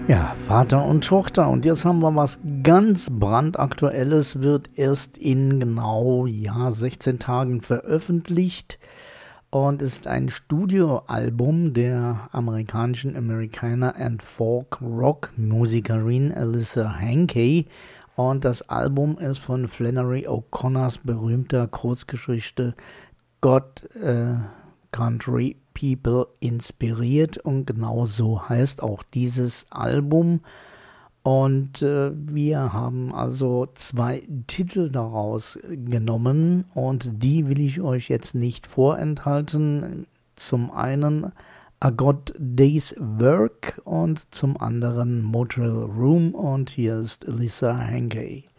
Ja, Vater und Tochter. Und jetzt haben wir was ganz brandaktuelles, wird erst in genau 16 Tagen veröffentlicht und ist ein Studioalbum der amerikanischen Americana and Folk Rock Musikerin Alyssa Hankey. Und das Album ist von Flannery O'Connors berühmter Kurzgeschichte God Country People inspiriert, und genau so heißt auch dieses Album. Und wir haben also 2 Titel daraus genommen und die will ich euch jetzt nicht vorenthalten. Zum einen A God Day's Work und zum anderen Motel Room, und hier ist Alyssa Hankey.